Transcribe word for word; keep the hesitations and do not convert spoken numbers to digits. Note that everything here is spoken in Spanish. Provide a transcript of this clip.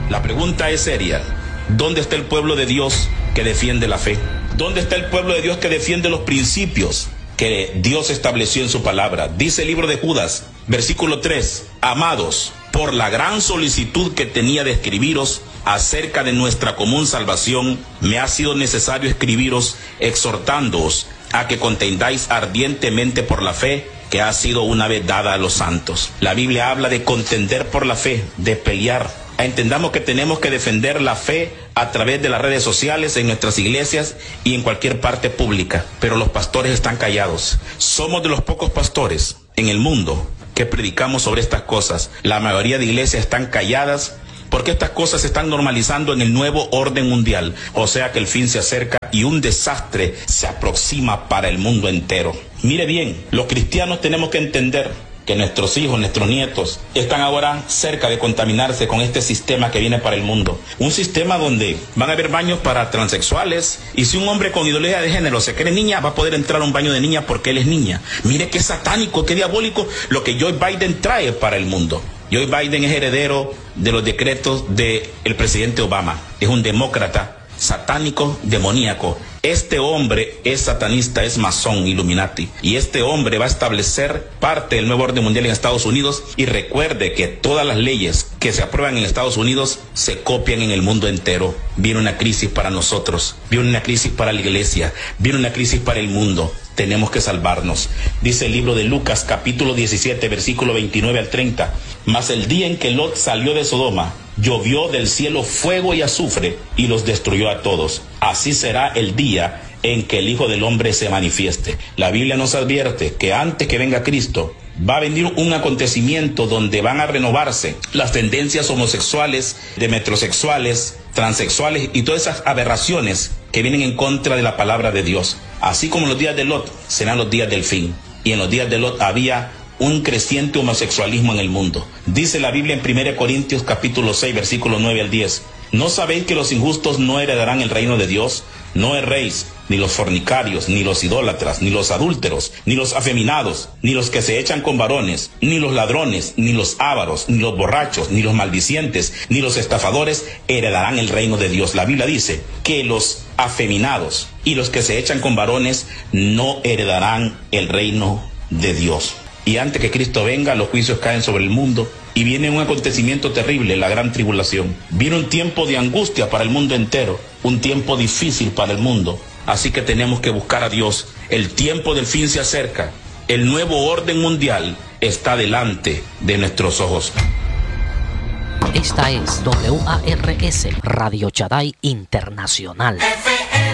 La pregunta es seria. ¿Dónde está el pueblo de Dios que defiende la fe? ¿Dónde está el pueblo de Dios que defiende los principios que Dios estableció en su palabra? Dice el libro de Judas, versículo tres. Amados, por la gran solicitud que tenía de escribiros acerca de nuestra común salvación, me ha sido necesario escribiros exhortándoos a que contendáis ardientemente por la fe que ha sido una vez dada a los santos. La Biblia habla de contender por la fe, de pelear. Entendamos que tenemos que defender la fe a través de las redes sociales, en nuestras iglesias y en cualquier parte pública. Pero los pastores están callados. Somos de los pocos pastores en el mundo que predicamos sobre estas cosas. La mayoría de iglesias están calladas porque estas cosas se están normalizando en el nuevo orden mundial. O sea que el fin se acerca y un desastre se aproxima para el mundo entero. Mire bien, los cristianos tenemos que entender que nuestros hijos, nuestros nietos, están ahora cerca de contaminarse con este sistema que viene para el mundo. Un sistema donde van a haber baños para transexuales, y si un hombre con ideología de género se cree niña, va a poder entrar a un baño de niña porque él es niña. Mire qué satánico, qué diabólico lo que Joe Biden trae para el mundo. Joe Biden es heredero de los decretos del presidente Obama. Es un demócrata satánico, demoníaco. Este hombre es satanista, es masón, Illuminati. Y este hombre va a establecer parte del nuevo orden mundial en Estados Unidos. Y recuerde que todas las leyes que se aprueban en Estados Unidos se copian en el mundo entero. Viene una crisis para nosotros, viene una crisis para la iglesia, viene una crisis para el mundo. Tenemos que salvarnos. Dice el libro de Lucas, capítulo diecisiete, versículo veintinueve al treinta. Mas el día en que Lot salió de Sodoma, llovió del cielo fuego y azufre y los destruyó a todos. Así será el día en que el Hijo del Hombre se manifieste. La Biblia nos advierte que antes que venga Cristo, va a venir un acontecimiento donde van a renovarse las tendencias homosexuales, de metrosexuales, transexuales y todas esas aberraciones que vienen en contra de la palabra de Dios. Así como los días de Lot serán los días del fin. Y en los días de Lot había un creciente homosexualismo en el mundo. Dice la Biblia en primera Corintios capítulo seis, versículo nueve al diez. ¿No sabéis que los injustos no heredarán el reino de Dios? No erréis, ni los fornicarios, ni los idólatras, ni los adúlteros, ni los afeminados, ni los que se echan con varones, ni los ladrones, ni los ávaros, ni los borrachos, ni los maldicientes, ni los estafadores heredarán el reino de Dios. La Biblia dice que los afeminados y los que se echan con varones no heredarán el reino de Dios. Y antes que Cristo venga, los juicios caen sobre el mundo y viene un acontecimiento terrible, la gran tribulación. Viene un tiempo de angustia para el mundo entero, un tiempo difícil para el mundo. Así que tenemos que buscar a Dios. El tiempo del fin se acerca. El nuevo orden mundial está delante de nuestros ojos. Esta es W A R S, Radio Shaddai Internacional.